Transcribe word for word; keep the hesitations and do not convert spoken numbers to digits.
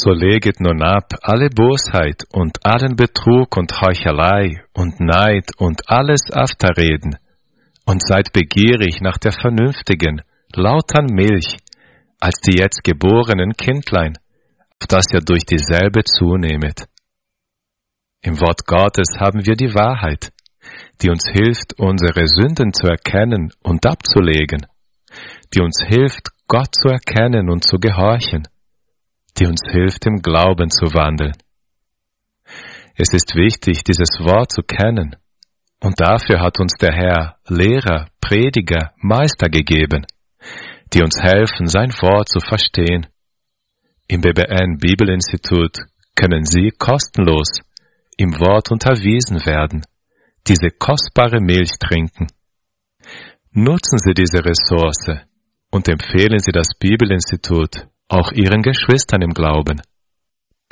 So leget nun ab alle Bosheit und allen Betrug und Heuchelei und Neid und alles Afterreden und seid begierig nach der vernünftigen, lautern Milch, als die jetzt geborenen Kindlein, auf das ihr durch dieselbe zunehmet. Im Wort Gottes haben wir die Wahrheit, die uns hilft, unsere Sünden zu erkennen und abzulegen, die uns hilft, Gott zu erkennen und zu gehorchen, die uns hilft, im Glauben zu wandeln. Es ist wichtig, dieses Wort zu kennen, und dafür hat uns der Herr Lehrer, Prediger, Meister gegeben, die uns helfen, sein Wort zu verstehen. Im B B N Bibelinstitut können Sie kostenlos im Wort unterwiesen werden, diese kostbare Milch trinken. Nutzen Sie diese Ressource und empfehlen Sie das Bibelinstitut auch Ihren Geschwistern im Glauben.